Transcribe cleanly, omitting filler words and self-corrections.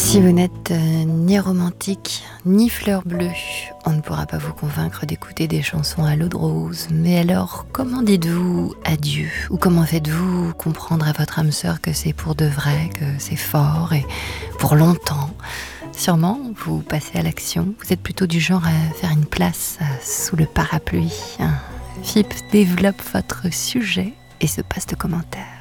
Si vous n'êtes ni romantique, ni fleur bleue, on ne pourra pas vous convaincre d'écouter des chansons à l'eau de rose. Mais alors, comment dites-vous adieu? Ou comment faites-vous comprendre à votre âme sœur que c'est pour de vrai, que c'est fort et pour longtemps? Sûrement, vous passez à l'action. Vous êtes plutôt du genre à faire une place sous le parapluie. Philippe développe votre sujet et se passe de commentaires.